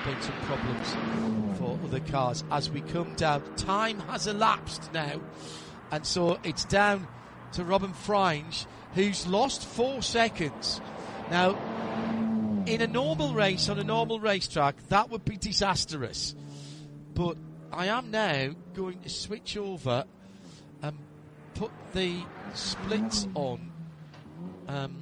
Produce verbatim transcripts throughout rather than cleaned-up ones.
been some problems for other cars as we come down. Time has elapsed now, and so it's down to Robin Freins, who's lost four seconds. Now, in a normal race, on a normal racetrack, that would be disastrous. But I am now going to switch over and put the splits on um,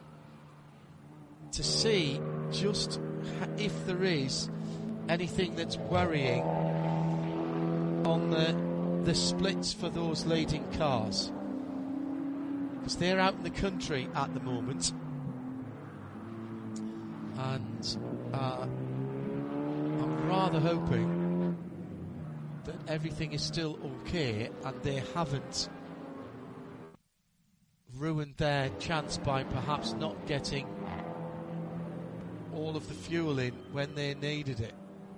to see just if there is anything that's worrying on the the splits for those leading cars, because they're out in the country at the moment, and uh, I'm rather hoping that everything is still okay and they haven't ruined their chance by perhaps not getting all of the fuel in when they needed it.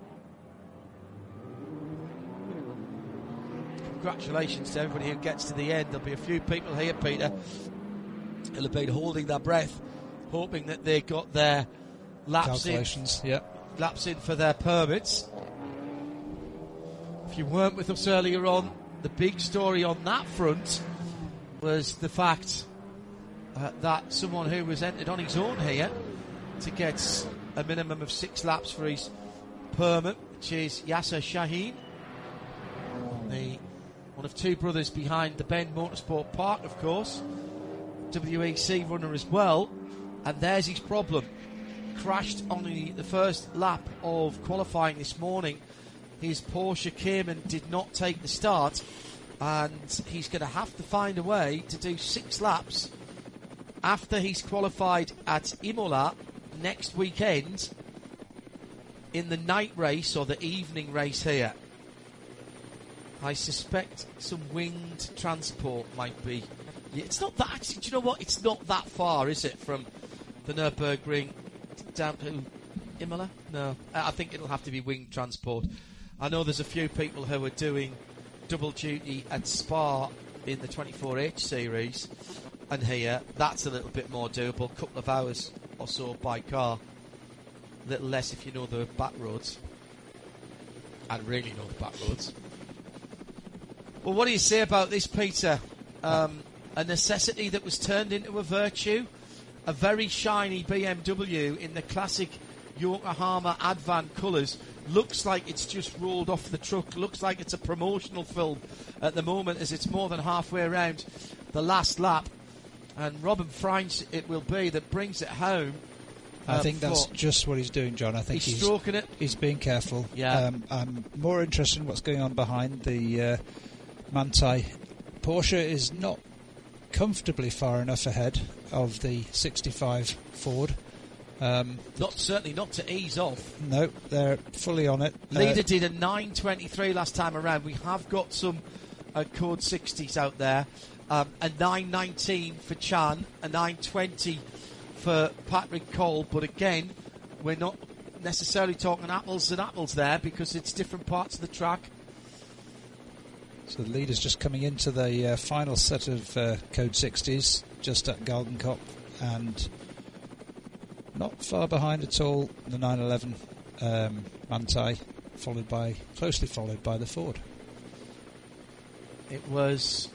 Congratulations to everybody who gets to the end. There'll be a few people here, Peter, who'll have been holding their breath, hoping that they got their laps in, yeah. laps in for their permits. If you weren't with us earlier on, the big story on that front was the fact uh, that someone who was entered on his own here to get a minimum of six laps for his permit, which is Yasser Shaheen, the one of two brothers behind the Bend Motorsport Park, of course, W E C runner as well. And there's his problem. Crashed on the, the first lap of qualifying this morning. His Porsche Cayman did not take the start, and he's going to have to find a way to do six laps after he's qualified at Imola next weekend in the night race or the evening race here. I suspect some winged transport might be. Yeah, it's not that. Actually, do you know what? It's not that far, is it, from the Nürburgring down to Imola? No, I think it'll have to be winged transport. I know there's a few people who are doing double duty at Spa in the twenty-four H series, and here that's a little bit more doable. A couple of hours or so by car. A little less if you know the back roads, and really know the back roads. Well, what do you say about this, Peter? Um, a necessity that was turned into a virtue. A very shiny B M W in the classic Yokohama Advan colours. Looks like it's just rolled off the truck. Looks like it's a promotional film at the moment, as it's more than halfway around the last lap. And Robin Freins it will be that brings it home. I uh, think that's just what he's doing, John. I think he's, he's stroking it. He's being careful. Yeah. Um, I'm more interested in what's going on behind the uh, Manthey. Porsche is not comfortably far enough ahead of the sixty-five Ford. Um, not certainly not to ease off. No, they're fully on it. Leader uh, did a nine twenty-three last time around. We have got some uh, code sixties out there. Um, a nine nineteen for Chan, a nine twenty for Patrick Cole. But again, we're not necessarily talking apples and apples there, because it's different parts of the track. So the leader's just coming into the uh, final set of uh, code sixties, just at Galgenkopf, and not far behind at all the nine eleven um, Manthey, followed by closely followed by the Ford. It was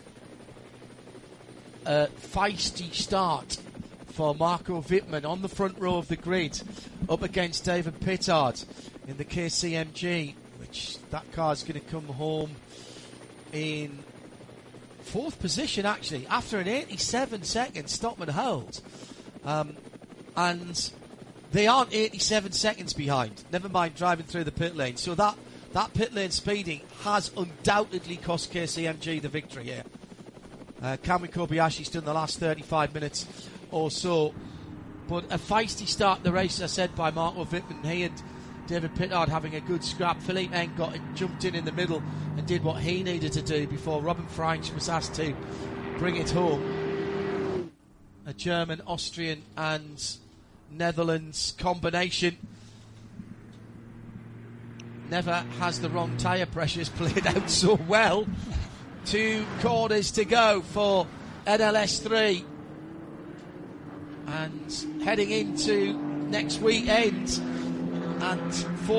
a feisty start for Marco Wittmann on the front row of the grid, up against David Pittard in the K C M G, which that car's going to come home in fourth position, actually, after an eighty-seven second stop and hold. Um, and they aren't eighty-seven seconds behind, never mind driving through the pit lane. So that, that pit lane speeding has undoubtedly cost K C M G the victory here. Uh, Kamui Kobayashi's done the last thirty-five minutes or so. But a feisty start the race, as I said, by Marco Wittmann. He and David Pittard having a good scrap. Philippe Eng got it, jumped in in the middle and did what he needed to do before Robin Freins was asked to bring it home. A German, Austrian and Netherlands combination. Never has the wrong tyre pressures played out so well. Two corners to go for N L S three. And heading into next weekend, and four